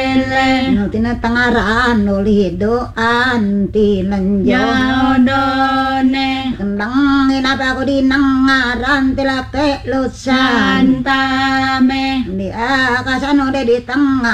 ele no tinatangaraan uli doan tinanjo yaodone kendang inapa ko di nangaran tilake lusan santame di akasano de di tengah